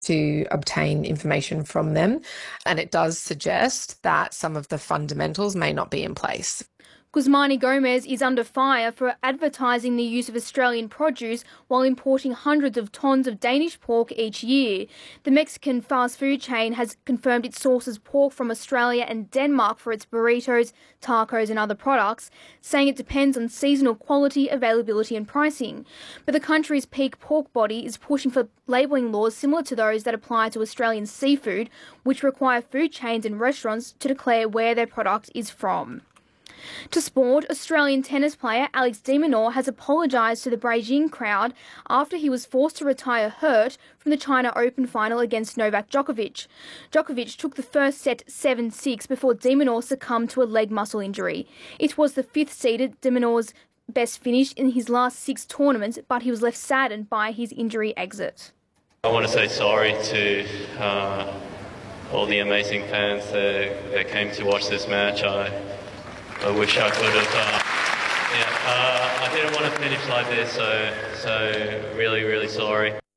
to obtain information from them. And it does suggest that some of the fundamentals may not be in place. Guzmani Gomez is under fire for advertising the use of Australian produce while importing hundreds of tons of Danish pork each year. The Mexican fast food chain has confirmed it sources pork from Australia and Denmark for its burritos, tacos and other products, saying it depends on seasonal quality, availability and pricing. But the country's peak pork body is pushing for labelling laws similar to those that apply to Australian seafood, which require food chains and restaurants to declare where their product is from. To sport, Australian tennis player Alex de Minaur has apologised to the Beijing crowd after he was forced to retire hurt from the China Open final against Novak Djokovic. Djokovic took the first set 7-6 before de Minaur succumbed to a leg muscle injury. It was the fifth-seeded de Minaur's best finish in his last 6 tournaments, but he was left saddened by his injury exit. I want to say sorry to all the amazing fans that came to watch this match. I wish I could have. I didn't want to finish like this, so really, really sorry.